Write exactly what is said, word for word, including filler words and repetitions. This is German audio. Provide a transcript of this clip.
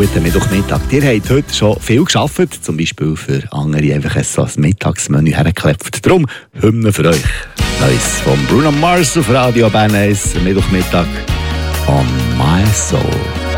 guten Mittwochmittag. Ihr habt heute schon viel gearbeitet, zum Beispiel für andere einfach ein, so ein Mittagsmenü hergeklepft. Darum Hymne für euch. Neues von Bruno Mars auf Radio Bern eins, Mittwochmittag on My Soul.